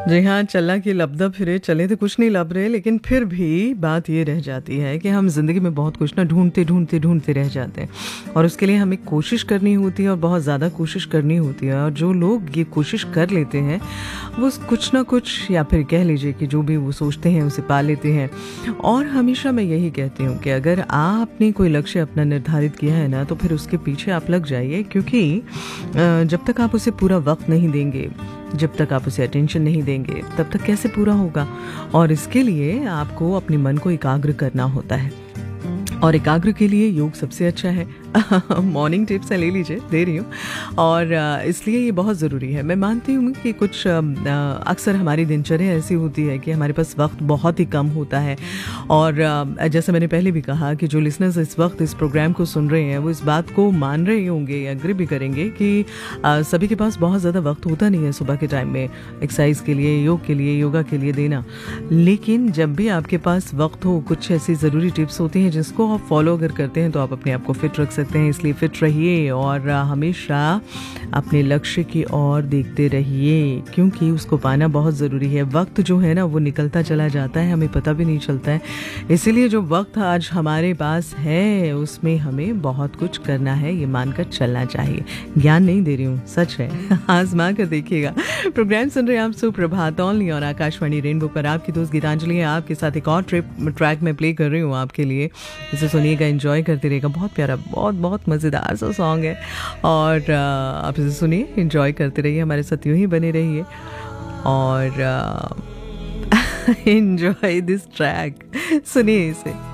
जी हाँ, चलना कि लबदा फिरे, चले तो कुछ नहीं लब रहे, लेकिन फिर भी बात ये रह जाती है कि हम ज़िंदगी में बहुत कुछ ना ढूँढते रह जाते हैं और उसके लिए हमें कोशिश करनी होती है और बहुत ज़्यादा कोशिश करनी होती है। और जो लोग ये कोशिश कर लेते हैं, वो कुछ ना कुछ, या फिर कह लीजिए कि जो भी वो सोचते हैं उसे पा लेते हैं। और हमेशा मैं यही कहती हूँ कि अगर आपने कोई लक्ष्य अपना निर्धारित किया है ना, तो फिर उसके पीछे आप लग जाइए, क्योंकि जब तक आप उसे पूरा वक्त नहीं देंगे, जब तक आप उसे अटेंशन नहीं देंगे, तब तक कैसे पूरा होगा। और इसके लिए आपको अपने मन को एकाग्र करना होता है, और एकाग्र के लिए योग सबसे अच्छा है। मॉर्निंग टिप्स ले लीजिए, दे रही हूँ। और इसलिए ये बहुत ज़रूरी है। मैं मानती हूँ कि कुछ अक्सर हमारी दिनचर्या ऐसी होती है कि हमारे पास वक्त बहुत ही कम होता है। और जैसे मैंने पहले भी कहा कि जो लिसनर्स इस वक्त इस प्रोग्राम को सुन रहे हैं, वो इस बात को मान रहे होंगे, एग्री भी करेंगे कि सभी के पास बहुत ज़्यादा वक्त होता नहीं है सुबह के टाइम में एक्सरसाइज के लिए, योग के लिए, योगा के लिए देना। लेकिन जब भी आपके पास वक्त हो, कुछ ऐसी ज़रूरी टिप्स होती हैं जिसको आप फॉलो अगर करते हैं तो आप अपने आप को फिट रख सकते हैं। इसलिए फिट रहिए और हमेशा अपने लक्ष्य की ओर देखते रहिए, क्योंकि उसको पाना बहुत ज़रूरी है। वक्त जो है ना, वो निकलता चला जाता है, हमें पता भी नहीं चलता है। इसीलिए जो वक्त आज हमारे पास है, उसमें हमें बहुत कुछ करना है, ये मानकर चलना चाहिए। ज्ञान नहीं दे रही हूँ, सच है, आजमा कर देखिएगा। प्रोग्राम सुन रहे हैं आप सुप्रभात ओनली और आकाशवाणी रेनबो पर। आपकी दोस्त गीतांजलि है आपके साथ। एक और ट्रैक में प्ले कर रही हूँ आपके लिए, इसे सुनिएगा, एंजॉय करते रहिएगा। बहुत प्यारा, बहुत मज़ेदार सा सॉन्ग है, और आप इसे सुनिए, एंजॉय करते रहिए, हमारे साथ यूं ही बने रहिए और एंजॉय दिस ट्रैक। सुनिए इसे।